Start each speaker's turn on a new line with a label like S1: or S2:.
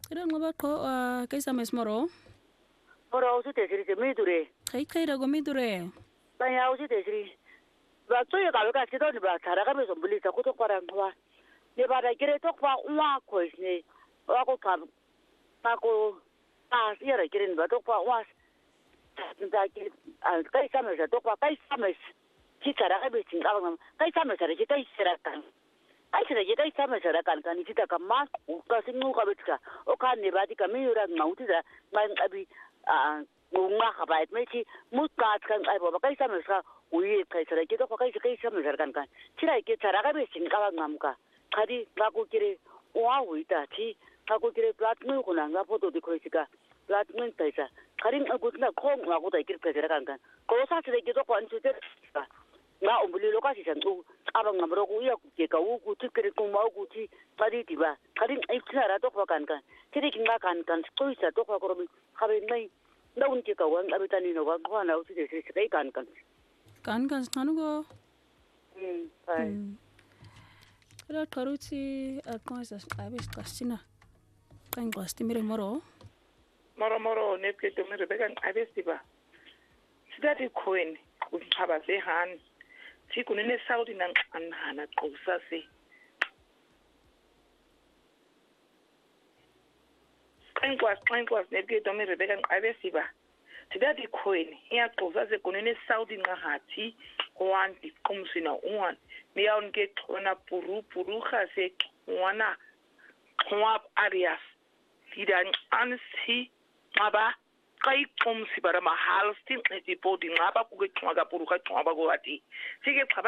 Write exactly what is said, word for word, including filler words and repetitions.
S1: Ira ngoba qho kaisa mesmoro.
S2: Ora usi desiri se midure.
S1: Kai kai ra go midure.
S2: Ba ya usi desiri. Ba tsoye ka ka tito ni ba tsara ka meso mbulisa kuto kwara ngwa. Ne ba da kire to kwa unwa ko ne. Wa ko ka ba ko ta sira kire ni ba to kwa wa. Nda ki al kai sa mesa to kwa kai sa mes. Ki tsara ka be tinga ba kai sa mesa ki kai sira kan. Ai sira ki kai sa mesa ra kan kan kita ka ma ka singu ka betka. O ka ne ba di ka mi ura ngauti da ngai abi a ngunga ka ba etmechi mutka kan ai ba kai sa mesa uye kai sira ki to kwa kai kai sa mesa kan kan. Sira ki tsara ka be tinga ba ngamka. Kadi ba ko kire wa uita ti ka ko kire platnu ko na nga photo di khoisika platnu taisa karin agutna khong nga ko dai kir pesera kan kan ko sa se ki to ko anchu te nga umbuli lo ka si san u aba ngamro ku ya ku ke ka u ku tikere ku ma ku ti kadi ti ba karin ai tsara to ko kan kan tiri ki nga kan kan ko isa to ko ko mi khabe nai ndaun ke ka wan abitani no wa ko na u ti se se kai kan kan
S1: Kan kan stanu go.
S2: hm ai
S1: Ira karuti alkonsa abis kasina. Kan gwasti mire moro.
S3: Moro moro ne ke to mere bekan abesti ba. Sidati coin ukhaba se han. Sikunene Saudi nang anhana qosa se. Kan kwas kan kwas ne ke to mere bekan abesti ba. Sidati coin ya qosa se kunene Saudi ngahati kwanti kumsina uwan. Miyaun ke kona puru puru khase wana khwap arias. Tidan ansi ngaba kai kumsi bara mahal stin eti podi ngaba ku ke ngaba puru ka ngaba go ati. Sige